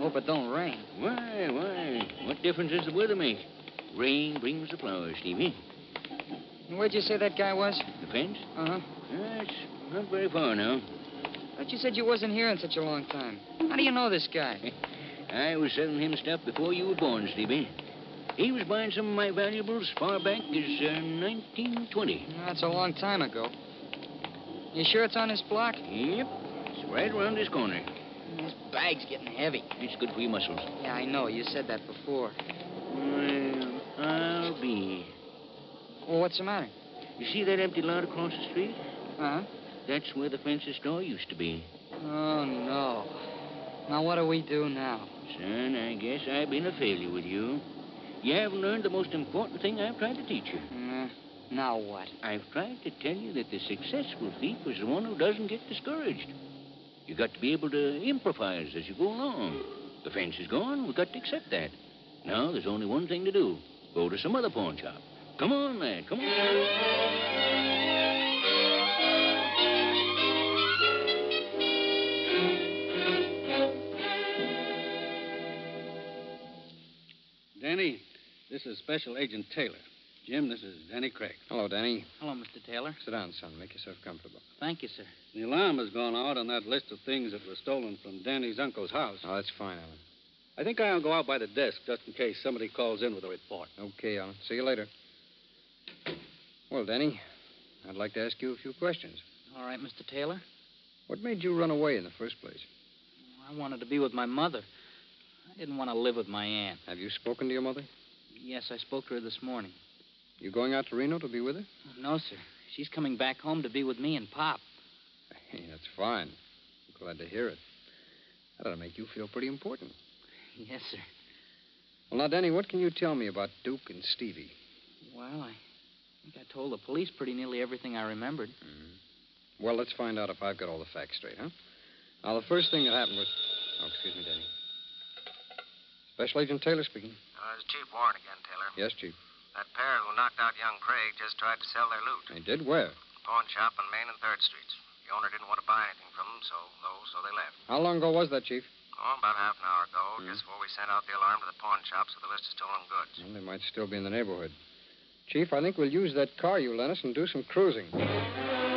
Hope it don't rain. Why? What difference does the weather make? Rain brings the flowers, Stevie. Where'd you say that guy was? The fence? Uh-huh. It's not very far now. Thought you said you wasn't here in such a long time. How do you know this guy? I was selling him stuff before you were born, Stevie. He was buying some of my valuables far back as 1920. That's a long time ago. You sure it's on this block? Yep. It's right around this corner. This bag's getting heavy. It's good for your muscles. Yeah, I know. You said that before. Well, I'll be. Well, what's the matter? You see that empty lot across the street? Uh-huh. That's where the fence's store used to be. Oh, no. Now, what do we do now? Son, I guess I've been a failure with you. You haven't learned the most important thing I've tried to teach you. Now what? I've tried to tell you that the successful thief is the one who doesn't get discouraged. You got to be able to improvise as you go along. The fence is gone. We've got to accept that. Now, there's only one thing to do. Go to some other pawn shop. Come on, lad. Come on. Danny, this is Special Agent Taylor. Jim, this is Danny Craig. Hello, Danny. Hello, Mr. Taylor. Sit down, son. Make yourself comfortable. Thank you, sir. The alarm has gone out on that list of things that were stolen from Danny's uncle's house. Oh, that's fine, Alan. I think I'll go out by the desk just in case somebody calls in with a report. Okay, Alan. See you later. Well, Danny, I'd like to ask you a few questions. All right, Mr. Taylor. What made you run away in the first place? I wanted to be with my mother. I didn't want to live with my aunt. Have you spoken to your mother? Yes, I spoke to her this morning. You going out to Reno to be with her? No, sir. She's coming back home to be with me and Pop. Hey, that's fine. I'm glad to hear it. That ought to make you feel pretty important. Yes, sir. Well, now, Danny, what can you tell me about Duke and Stevie? Well, I think I told the police pretty nearly everything I remembered. Mm-hmm. Well, let's find out if I've got all the facts straight, huh? Now, the first thing that happened was... Oh, excuse me, Danny. Special Agent Taylor speaking. It's Chief Warren again, Taylor. Yes, Chief. That pair who knocked out young Craig just tried to sell their loot. They did? Where? Pawn shop on Main and 3rd Streets. The owner didn't want to buy anything from them, so they left. How long ago was that, Chief? Oh, about half an hour ago, just before we sent out the alarm to the pawn shops with the list of stolen goods. Well, they might still be in the neighborhood. Chief, I think we'll use that car you lent us and do some cruising.